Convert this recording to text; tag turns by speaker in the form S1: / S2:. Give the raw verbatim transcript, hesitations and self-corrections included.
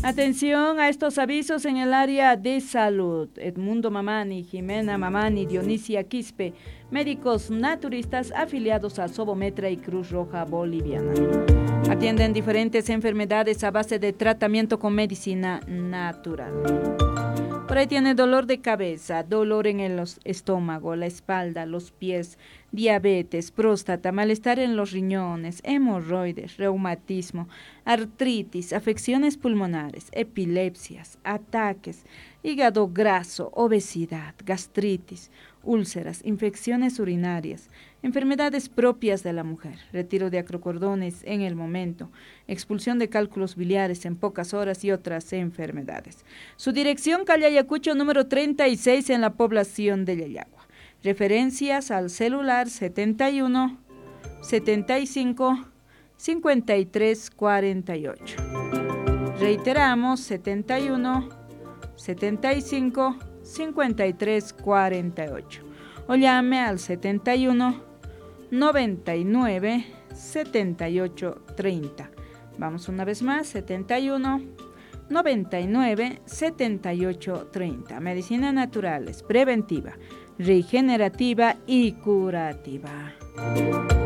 S1: Atención a estos avisos en el área de salud. Edmundo Mamani, Jimena Mamani, Dionisia Quispe, médicos naturistas afiliados a Sobometra y Cruz Roja Boliviana. Atienden diferentes enfermedades a base de tratamiento con medicina natural. Por ahí tiene dolor de cabeza, dolor en el estómago, la espalda, los pies, diabetes, próstata, malestar en los riñones, hemorroides, reumatismo, artritis, afecciones pulmonares, epilepsias, ataques, hígado graso, obesidad, gastritis, úlceras, infecciones urinarias, enfermedades propias de la mujer, retiro de acrocordones en el momento, expulsión de cálculos biliares en pocas horas y otras enfermedades. Su dirección, calle Ayacucho, número treinta y seis, en la población de Yayagua. Referencias al celular setenta y uno, setenta y cinco, cincuenta y tres cuarenta y ocho. Reiteramos, setenta y uno, setenta y cinco, cincuenta y tres cuarenta y ocho. O llame al setenta y uno, noventa y nueve, setenta y ocho treinta. Vamos una vez más, setenta y uno, noventa y nueve, setenta y ocho treinta. Medicina naturales, preventiva, regenerativa y curativa.